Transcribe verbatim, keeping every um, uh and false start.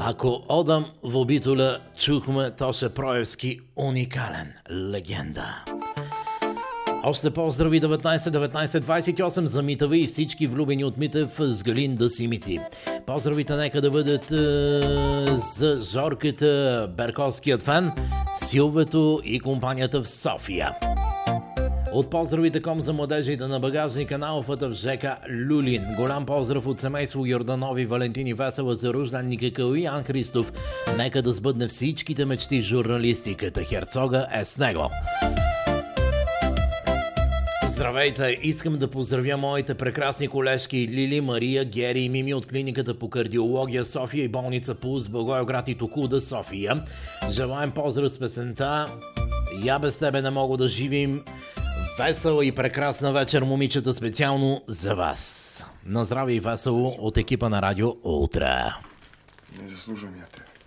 Ако одам в обителя, чухме Тоше Проевски, уникален, легенда. Още поздрави деветнайсет деветнайсет двайсет и осем за Митева и всички влюбени от Митев с Галинда Симити. Поздравите нека да бъдат е, за Жорката, Берковският фен, Силвето и компанията в София. От поздравите ком за младежите на багажника на Алфата в ЖК Люлин. Голям поздрав от семейство Йорданови, Валентини Весела за рожденника Као и Ан Христов. Нека да сбъдне всичките мечти в журналистиката. Херцога е с него. Здравейте! Искам да поздравя моите прекрасни колежки Лили, Мария, Гери и Мими от клиниката по кардиология София и болница Пулс, Благоевград и Токуда, София. Желаем поздрав с песента "Я без тебе не мога да живим". Весела и прекрасна вечер, момичета, специално за вас. На здраве и весело от екипа на Радио Ултра. Не заслужвам я те.